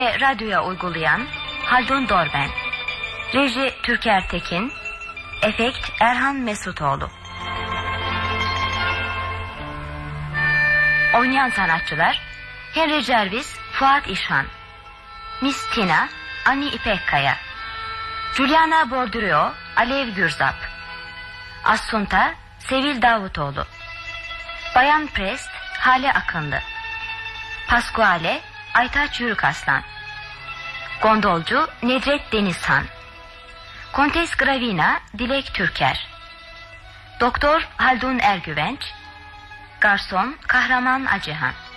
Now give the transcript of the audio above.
Radyoya uygulayan Haldun Dorben. Reji Türker Tekin. Efekt Erhan Mesutoğlu. Oynayan sanatçılar: Henry Jervis, Fuat İşhan; Miss Tina, Ani İpekkaya; Juliana Bordureo, Alev Gürzap; Assunta, Sevil Davutoğlu; Bayan Prest, Hale Akınlı; Pasquale, Aytaç Yürükaslan; Gondolcu, Nedret Denizhan; Kontes Gravina, Dilek Türker; Doktor Haldun Ergüvenç; Garson, Kahraman Acıhan.